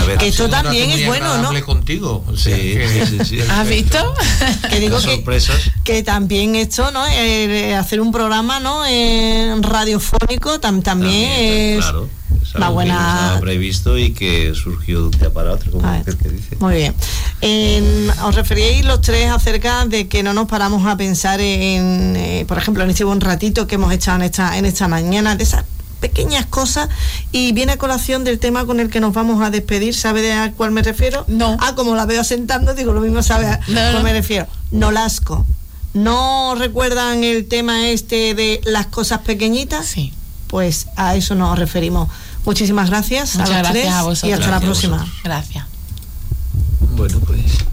que esto también es bueno, ¿no? Contigo. O sea, sí. ¿Has visto? Que digo que también esto, ¿no? Hacer un programa, ¿no? Radiofónico también es claro. una buena. Que no estaba previsto y que surgió de un día para otro, como aquel que dice. Muy bien. Os referíais los tres acerca de que no nos paramos a pensar en, por ejemplo, en este buen ratito que hemos echado en esta mañana, de esas pequeñas cosas, y viene a colación del tema con el que nos vamos a despedir. ¿Sabe a cuál me refiero? No. Como la veo sentando, digo, lo mismo sabe a cuál me refiero. Nolasco. ¿No recuerdan el tema este de las cosas pequeñitas? Sí. Pues a eso nos referimos. Muchísimas gracias. Muchas a los gracias tres a vosotros. y hasta la próxima. Gracias. Bueno, pues